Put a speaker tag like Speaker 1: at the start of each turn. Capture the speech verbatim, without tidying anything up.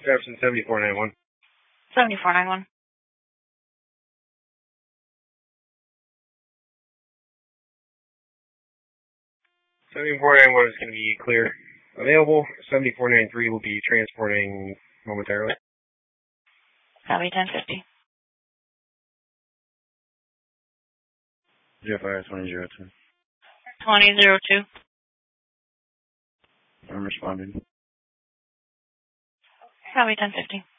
Speaker 1: Jefferson seventy-four ninety-one.
Speaker 2: seventy-four ninety-one.
Speaker 1: seventy-four ninety-one is going to be clear. Available. seventy-four ninety-three will be transporting momentarily.
Speaker 2: Copy ten fifty.
Speaker 3: J F I R twenty oh two.
Speaker 2: twenty oh two.
Speaker 3: I'm responding.
Speaker 2: Copy ten fifty.